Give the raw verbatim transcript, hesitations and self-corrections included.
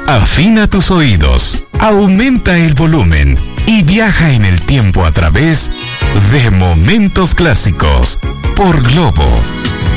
Afina tus oídos, aumenta el volumen y viaja en el tiempo a través de Momentos Clásicos por Globo.